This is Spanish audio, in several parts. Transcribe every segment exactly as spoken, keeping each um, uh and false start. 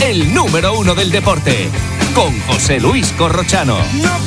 el número uno del deporte, con José Luis Corrochano.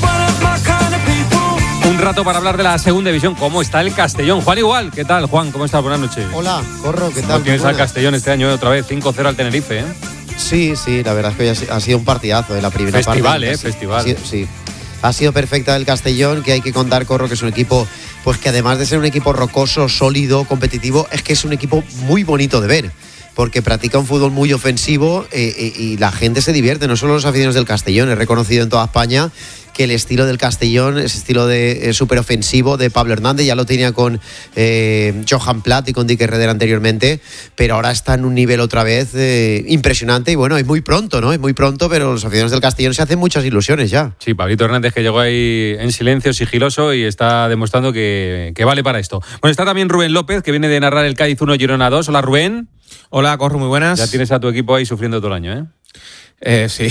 Un rato para hablar de la segunda división. ¿Cómo está el Castellón? Juan Igual, ¿qué tal, Juan? ¿Cómo estás? Buenas noches. Hola, Corro, ¿qué tal? ¿Cómo tienes al Castellón este año, eh? Otra vez cinco cero al Tenerife, ¿eh? Sí, sí, la verdad es que hoy ha sido un partidazo de la primera festival, parte. ¿eh? Festival, ha sido, sí. Ha sido perfecta el Castellón, que hay que contar, Corro, que es un equipo, pues que además de ser un equipo rocoso, sólido, competitivo, es que es un equipo muy bonito de ver, porque practica un fútbol muy ofensivo eh, eh, y la gente se divierte, no solo los aficionados del Castellón, es reconocido en toda España que el estilo del Castellón, ese estilo de eh, súper ofensivo de Pablo Hernández, ya lo tenía con eh, Johan Platt y con Dick Herreder anteriormente, pero ahora está en un nivel otra vez eh, impresionante y bueno, es muy pronto, ¿no? Es muy pronto, pero los aficionados del Castellón se hacen muchas ilusiones ya. Sí, Pablito Hernández, que llegó ahí en silencio, sigiloso, y está demostrando que, que vale para esto. Bueno, está también Rubén López, que viene de narrar el Cádiz uno Girona dos. Hola, Rubén. Hola, Corro, muy buenas. Ya tienes a tu equipo ahí sufriendo todo el año, ¿eh? Eh, sí.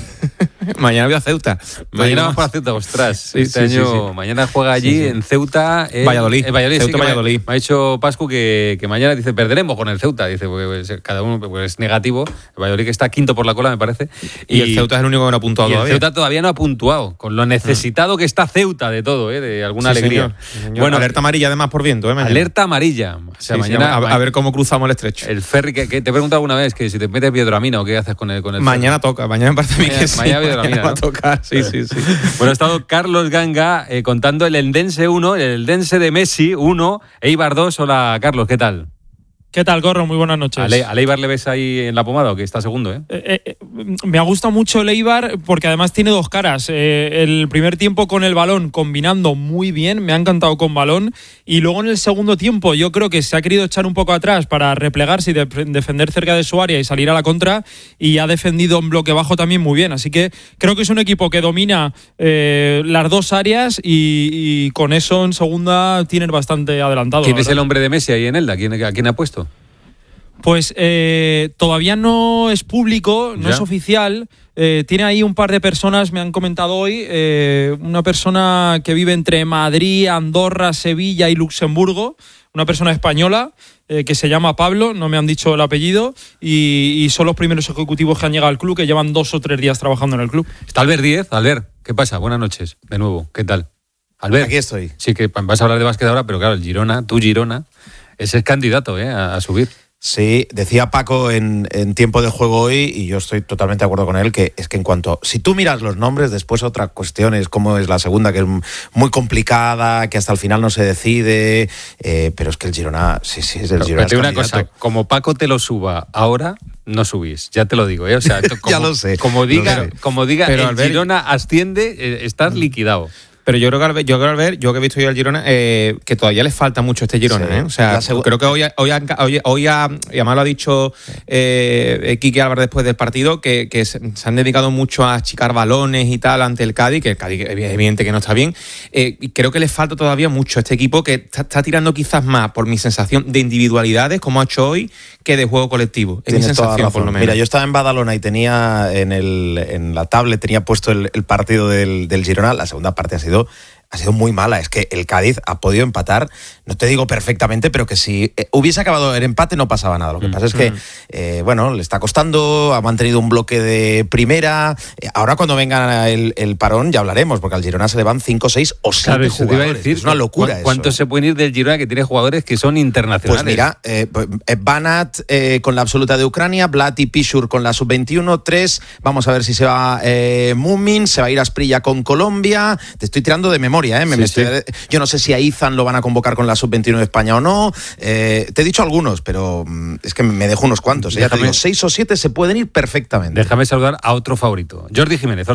Mañana voy a Ceuta. Mañana vamos para Ceuta, ostras. Sí, este sí, año, sí, sí. mañana juega allí sí, sí. en Ceuta. En Valladolid. En Valladolid, Ceuta, sí, Valladolid. Me, me ha dicho Pascu que, que mañana dice perderemos con el Ceuta. Dice, porque pues, cada uno pues, es negativo. El Valladolid que está quinto por la cola, me parece. Y, y el Ceuta es el único que no ha puntuado y todavía. El Ceuta todavía no ha puntuado, con lo necesitado mm. que está Ceuta de todo, ¿eh? De alguna sí, alegría. Señor. Sí, señor. Bueno, alerta amarilla además por viento, ¿eh? Mañana. Alerta amarilla. O sea, sí, mañana, sí, a, a ver cómo cruzamos el estrecho. El ferry, que, que te he preguntado alguna vez que si te metes Piedramina o qué haces con el, con el Mañana ferry. Toca, mañana me parece a mí mañana, que sí. Mañana, Piedramina, mañana va ¿no? a tocar, sí, sí, sí. Bueno, ha estado Carlos Ganga eh, contando el Eldense uno, el Eldense de Messi uno, Eibar dos. Hola, Carlos, ¿qué tal? ¿Qué tal, Corro? Muy buenas noches. ¿A, Le- a Eibar le ves ahí en la pomada o que está segundo, eh? Eh, eh, me ha gustado mucho el Eibar porque además tiene dos caras. Eh, el primer tiempo con el balón combinando muy bien, me ha encantado con balón, y luego en el segundo tiempo yo creo que se ha querido echar un poco atrás para replegarse y de- defender cerca de su área y salir a la contra, y ha defendido en bloque bajo también muy bien. Así que creo que es un equipo que domina eh, las dos áreas y, y con eso en segunda tienen bastante adelantado. ¿Quién es el hombre de Messi ahí en Elda? ¿Quién, ¿A quién ha puesto? Pues eh, todavía no es público, no ¿Ya? es oficial. Eh, tiene ahí un par de personas, me han comentado hoy, eh, una persona que vive entre Madrid, Andorra, Sevilla y Luxemburgo, una persona española eh, que se llama Pablo, no me han dicho el apellido, y, y son los primeros ejecutivos que han llegado al club, que llevan dos o tres días trabajando en el club. Está Albert Díez. Albert, ¿qué pasa? Buenas noches, de nuevo, ¿qué tal? Albert. Aquí estoy. Sí, que vas a hablar de básquet ahora, pero claro, el Girona, tu Girona, ese es candidato eh, a, a subir. Sí, decía Paco en, en tiempo de juego hoy, y yo estoy totalmente de acuerdo con él, que es que en cuanto, si tú miras los nombres, después otra cuestión es cómo es la segunda, que es muy complicada, que hasta el final no se decide, eh, pero es que el Girona, sí, sí, es el Pero, Girona. pero te digo es una cosa, como Paco te lo suba ahora, no subís, ya te lo digo, ¿eh? O sea, como, ya lo sé. Como diga, lo sé. como diga Pero el Albert, Girona asciende, eh, estás liquidado. Pero yo creo que al ver, yo creo al ver, yo que he visto yo al Girona, eh, que todavía le falta mucho a este Girona, Sí. ¿eh? O sea, segu- creo que hoy, hoy, hoy, hoy ha, y además lo ha dicho eh, Quique Álvarez después del partido, que, que se, se han dedicado mucho a achicar balones y tal ante el Cádiz, que el Cádiz es evidente que no está bien. Eh, y creo que le falta todavía mucho a este equipo, que está, está tirando quizás más, por mi sensación, de individualidades, como ha hecho hoy, que de juego colectivo. Es mi Tienes toda sensación, razón. por lo menos. Mira, yo estaba en Badalona y tenía en, el, en la tablet, tenía puesto el, el partido del, del Girona. La segunda parte ha sido... ha sido muy mala. Es que el Cádiz ha podido empatar, no te digo perfectamente, pero que si eh, hubiese acabado el empate no pasaba nada. Lo que Mm. pasa es que, eh, bueno, le está costando, ha mantenido un bloque de primera. Eh, ahora cuando venga el, el parón ya hablaremos, porque al Girona se le van cinco, seis o siete Claro, eso te iba a jugadores. decir. Es una locura ¿Cu- eso. ¿Cuántos se pueden ir del Girona, que tiene jugadores que son internacionales? Pues mira, eh, eh, Banat eh, con la absoluta de Ucrania, Blat y Pishur con la sub veintiuno, tres, vamos a ver si se va eh, Mumin, se va a ir Asprilla con Colombia, te estoy tirando de memoria, ¿eh? Me, Sí, me estoy, sí. yo no sé si a Izan lo van a convocar con la sub veintiuno de España o no, eh, te he dicho algunos, pero mm, es que me dejo unos cuantos, ¿eh? Ya te Déjame- digo, seis o siete se pueden ir perfectamente. Déjame saludar a otro favorito, Jordi Jiménez. Hola,